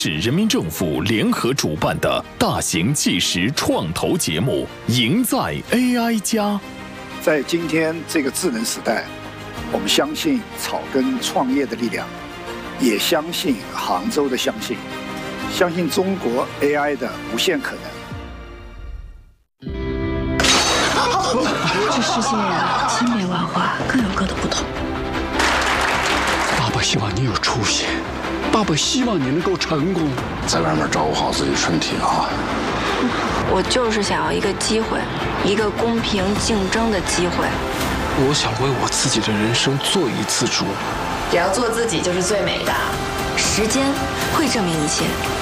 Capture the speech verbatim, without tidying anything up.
是人民政府联合主办的大型纪实创投节目《赢在 A I 加》。 在今天这个智能时代，我们相信草根创业的力量，也相信杭州的相信，相信中国 A I 的无限可能。 这世界啊，千变万化，各有各的不同。 爸爸希望你有出息，爸爸希望你能够成功。 在外面照顾好自己身体啊！ 我就是想要一个机会，一个公平竞争的机会。 我想为我自己的人生做一次主。 只要做自己就是最美的。 时间会证明一切。